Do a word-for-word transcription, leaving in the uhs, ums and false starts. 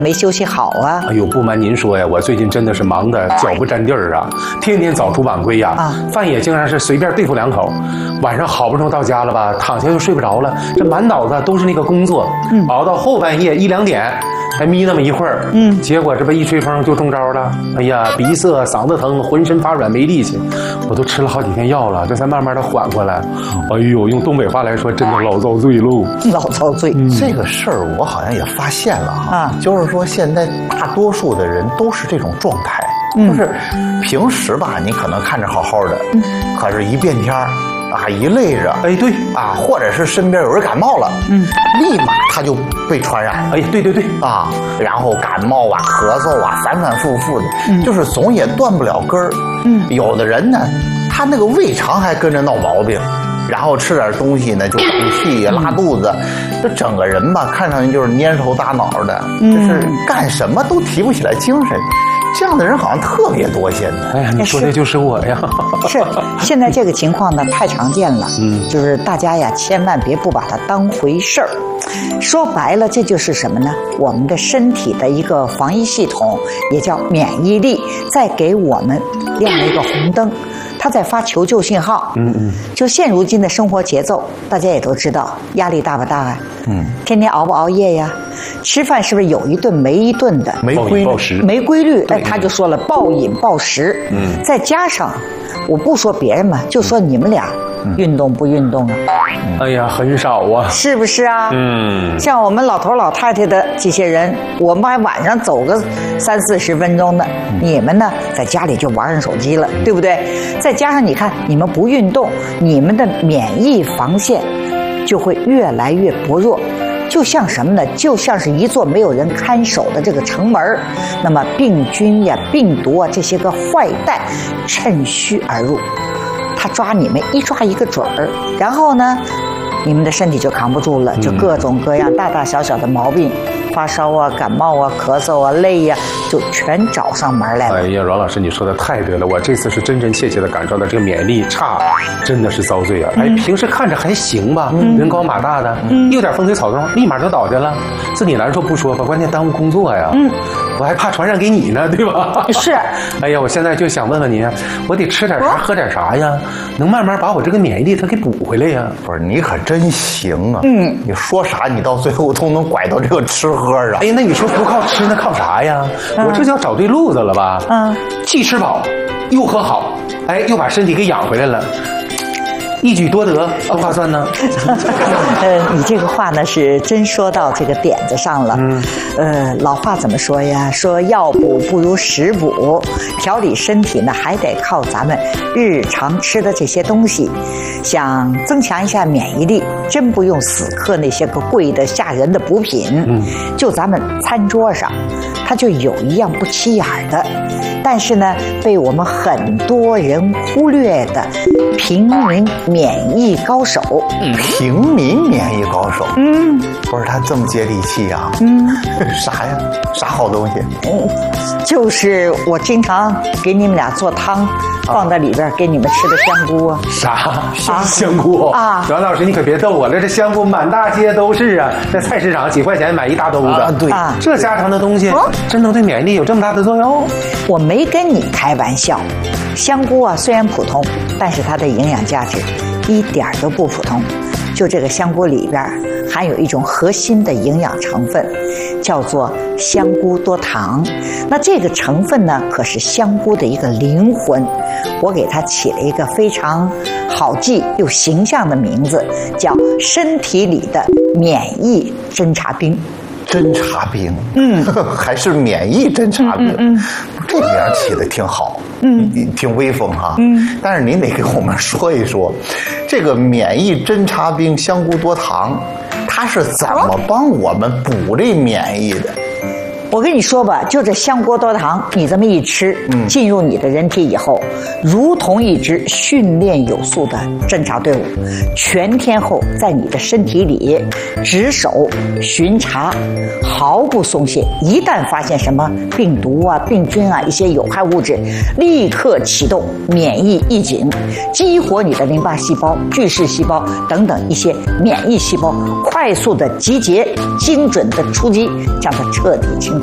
没休息好啊。 哎呦，不瞒您说呀，我最近真的是忙得脚不沾地儿啊，天天早出晚归呀，啊，饭也竟然是随便对付两口，晚上好不容易到家了吧，躺下又睡不着了，这满脑子都是那个工作，嗯，熬到后半夜一两点。还眯那么一会儿，嗯，结果这不一吹风就中招了。哎呀，鼻塞、嗓子疼，浑身发软，没力气。我都吃了好几天药了，这才慢慢的缓过来。哎呦，用东北话来说，真的老遭罪喽， 老遭罪。 嗯、这个事儿我好像也发现了哈，啊，就是说现在大多数的人都是这种状态，嗯、就是平时吧，你可能看着好好的，嗯，可是一变天儿。啊，一累着， 哎，对啊，或者是身边有人感冒了，嗯，立马他就被传染了， 哎，对对对， 啊，然后感冒啊、咳嗽啊，反反复复的，嗯，就是总也断不了根儿，嗯，有的人呢，他那个胃肠还跟着闹毛病，然后吃点东西呢就吐气、拉肚子，这整个人吧，看上去就是蔫头大脑的，嗯，就是干什么都提不起来精神。这样的人好像特别多，现在。 哎呀，你说的就是我呀。 是，现在这个情况呢太常见了。嗯，就是大家呀，千万别不把它当回事儿。说白了，这就是什么呢？我们的身体的一个防疫系统，也叫免疫力，在给我们亮了一个红灯。他在发求救信号。嗯嗯。就现如今的生活节奏，大家也都知道，压力大不大啊？嗯。天天熬不熬夜呀？吃饭是不是有一顿没一顿的？ 没规律， 没规律。哎，他就说了，暴饮暴食。嗯。再加上，我不说别人嘛，就说你们俩。嗯、运动不运动啊？ 哎呀，很少啊， 是不是啊？嗯，像我们老头老太太的这些人，我们还晚上走个三四十分钟呢，嗯、你们呢在家里就玩上手机了，对不对？再加上你看，你们不运动，你们的免疫防线就会越来越薄弱。就像什么呢？就像是一座没有人看守的这个城门，那么病菌呀、病毒啊这些个坏蛋趁虚而入。他抓你们一抓一个准儿，然后呢，你们的身体就扛不住了，就各种各样大大小小的毛病，发烧啊、感冒啊、咳嗽啊、累呀、啊，就全找上门来了。 哎呀，阮老师，你说的太对了，我这次是真真切切的感受到这个免疫力差，真的是遭罪啊！哎，平时看着还行吧，嗯、人高马大的，嗯、一有点风吹草动，立马就倒下了，自己难受不说吧，关键耽误工作呀。嗯。我还怕传染给你呢，对吧？ 是。 哎呀，我现在就想问问你，我得吃点啥，喝点啥呀？能慢慢把我这个免疫力它给补回来呀？ 不是，你可真行啊！嗯，你说啥，你到最后都能拐到这个吃喝上。 哎，那你说不靠吃，那靠啥呀？嗯、我这叫找对路子了吧？嗯，既吃饱，又喝好，哎，又把身体给养回来了。一举多得，多划算呢。 呃，你这个话呢是真说到这个点子上了。嗯。呃，老话怎么说呀？说药补不如食补，调理身体呢还得靠咱们日常吃的这些东西。想增强一下免疫力，真不用死磕那些个贵的吓人的补品。嗯。就咱们餐桌上，它就有一样不起眼的，但是呢被我们很多人忽略的平民免疫高手。 平民免疫高手，嗯，不是他这么接地气啊？嗯，啥呀？啥好东西？ 嗯，就是我经常给你们俩做汤，放在里边给你们吃的香菇啊。 啥？啊、香菇啊？阮老师，你可别逗我了，这香菇满大街都是啊，在菜市场几块钱买一大兜子。啊， 对啊， 这家常的东西，哦、真能对免疫力有这么大的作用？ 我没跟你开玩笑，香菇啊虽然普通，但是它的营养价值一点都不普通。就这个香菇里边含有一种核心的营养成分，叫做香菇多糖。那这个成分呢，可是香菇的一个灵魂。我给它起了一个非常好记又形象的名字，叫身体里的免疫侦察兵。 侦察兵，嗯，还是免疫侦察兵，嗯，嗯这名起的挺好，嗯，挺威风哈，嗯，但是您得给我们说一说，这个免疫侦察兵香菇多糖，它是怎么帮我们补这免疫的？ 我跟你说吧，就这香菇多糖，你这么一吃，嗯，进入你的人体以后，如同一支训练有素的侦察队伍，全天候在你的身体里值守巡查，毫不松懈。一旦发现什么病毒啊、病菌啊、一些有害物质，立刻启动免疫预警，激活你的淋巴细胞、巨噬细胞等等一些免疫细胞，快速的集结，精准的出击，将它彻底清除。